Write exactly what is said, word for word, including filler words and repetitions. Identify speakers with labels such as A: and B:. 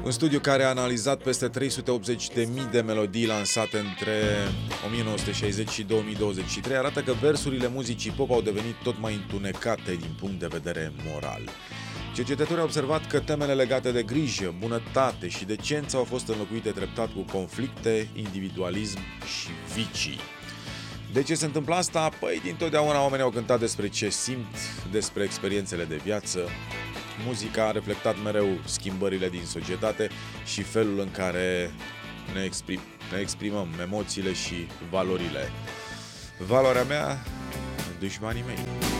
A: Un studiu care a analizat peste trei sute optzeci de mii de melodii lansate între o mie nouă sute șaizeci și două mii douăzeci și trei arată că versurile muzicii pop au devenit tot mai întunecate din punct de vedere moral. Cercetătorii au observat că temele legate de grijă, bunătate și decență au fost înlocuite treptat cu conflicte, individualism și vicii. De ce se întâmplă asta? Păi, dintotdeauna oamenii au cântat despre ce simt, despre experiențele de viață. Muzica a reflectat mereu schimbările din societate și felul în care ne, exprim, ne exprimăm emoțiile și valorile. Valoarea mea, dușmanii mei.